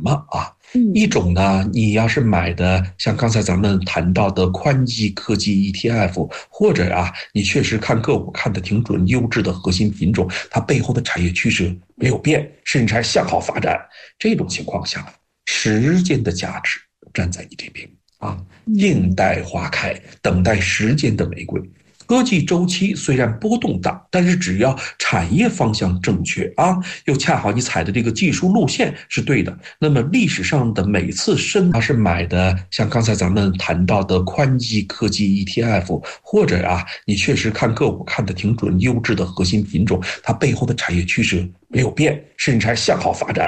么啊？一种呢，你要是买的像刚才咱们谈到的宽基科技 ETF， 或者你确实看个股看得挺准，优质的核心品种，它背后的产业趋势没有变，甚至还向好发展，这种情况下，时间的价值站在你这边啊，静待花开，等待时间的玫瑰。科技周期虽然波动大，但是只要产业方向正确又恰好你踩的这个技术路线是对的，那么历史上的每次是买的像刚才咱们谈到的宽基科技 ETF， 或者你确实看个股看得挺准，优质的核心品种，它背后的产业趋势没有变，甚至还向好发展。